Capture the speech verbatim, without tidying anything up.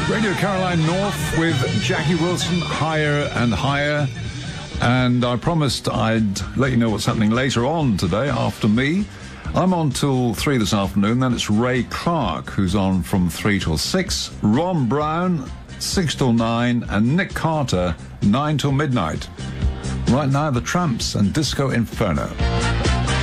Radio Caroline North with Jackie Wilson, Higher and Higher. And I promised I'd let you know what's happening later on today after me. I'm on till three this afternoon. Then it's Ray Clark, who's on from three till six. Ron Brown, six till nine. And Nick Carter, nine till midnight. Right now, The Tramps and Disco Inferno.